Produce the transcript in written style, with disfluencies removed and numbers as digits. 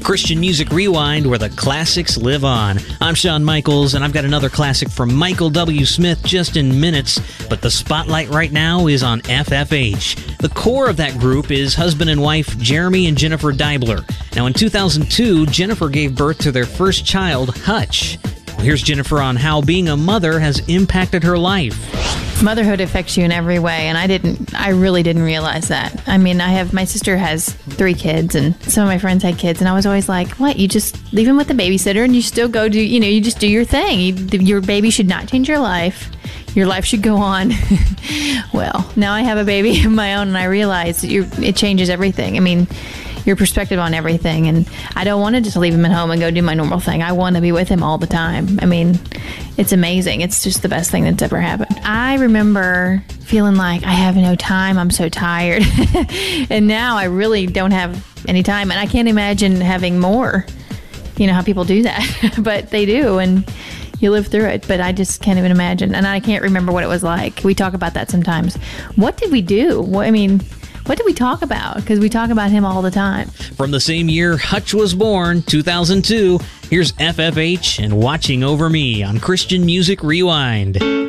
Christian Music Rewind, where the classics live on. I'm Shawn Michaels, and I've got another classic from Michael W. Smith just in minutes, but the spotlight right now is on FFH. The core of that group is husband and wife Jeremy and Jennifer Deibler. Now, in 2002, Jennifer gave birth to their first child, Hutch. Well, here's Jennifer on how being a mother has impacted her life. Motherhood affects you in every way, and I really didn't realize that. I mean, my sister has 3 kids, and some of my friends had kids, and I was always like, what, you just leave them with the babysitter and you still go do, you just do your thing. Your baby should not change your life. Your life should go on. Well, now I have a baby of my own, and I realize it changes everything. I mean, your perspective on everything, and I don't want to just leave him at home and go do my normal thing. I want to be with him all the time. I mean, it's amazing. It's just the best thing that's ever happened. I remember feeling like I have no time. I'm so tired. And now I really don't have any time, and I can't imagine having more. You know how people do that, but they do, and you live through it, but I just can't even imagine. And I can't remember what it was like. We talk about that sometimes. What did we do? What did we talk about? Because we talk about him all the time. From the same year Hutch was born, 2002, here's FFH and Watching Over Me on Christian Music Rewind.